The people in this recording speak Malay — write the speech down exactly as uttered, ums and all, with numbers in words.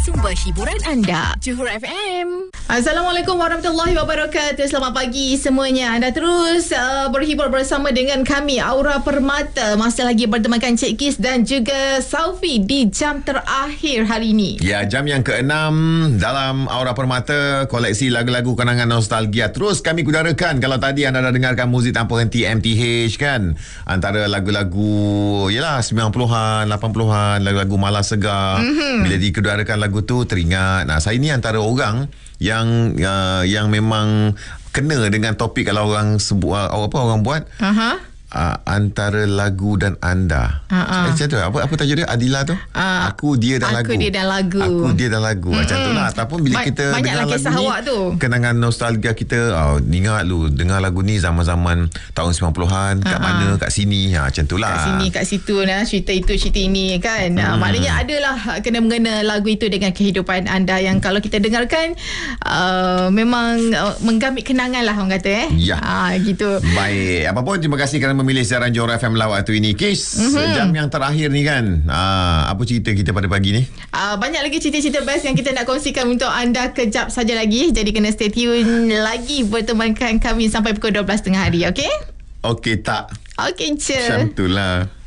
sumber hiburan anda. Johor F M. Assalamualaikum warahmatullahi wabarakatuh. Selamat pagi semuanya. Anda terus uh, berhibur bersama dengan kami, Aura Permata. Masih lagi bertemankan Cik Kis dan juga Saufi di jam terakhir hari ini. Ya, jam yang keenam dalam Aura Permata, koleksi lagu-lagu kenangan nostalgia. Terus kami kudarakan. Kalau tadi anda dah dengarkan muzik tanpa henti M T H kan, antara lagu-lagu yalah sembilan puluhan, lapan puluhan, lagu-lagu malas segar. Mm-hmm. Bila dikudarakan lagu tu teringat. Nah, saya ni antara orang yang uh, yang memang kena dengan topik kalau orang sebut uh, apa orang buat. Aha. Uh, antara lagu dan anda. Uh-uh. Macam tu. Apa apa tajuk dia? Adila tu? Uh, aku dia dan aku lagu. Aku dia dan lagu. Aku dia dan lagu. Mm-hmm. Macam tu lah. Ataupun bila ba- kita dengar lagu ni, tu. kenangan nostalgia kita, oh, ingat lu dengar lagu ni zaman-zaman tahun sembilan puluhan, uh-huh. kat mana, kat sini. Ha, macam tu lah. Kat sini, kat situ. Nah, cerita itu, cerita ini kan. Hmm. Uh, maknanya adalah kena-mengena lagu itu dengan kehidupan anda yang kalau kita dengarkan, uh, memang uh, menggamit kenangan lah orang kata. Eh? Ya. Uh, gitu. Baik. Apa pun, terima kasih kerana memilih siaran Johor F M lah waktu ini. Kis, mm-hmm. jam yang terakhir ni kan, aa, apa cerita kita pada pagi ni? Uh, banyak lagi cerita-cerita best yang kita nak kongsikan untuk anda kejap saja lagi. Jadi kena stay tune lagi bertemankan kami sampai pukul dua belas tengah hari, okey? Okey tak? Okey, je. Macam tu lah.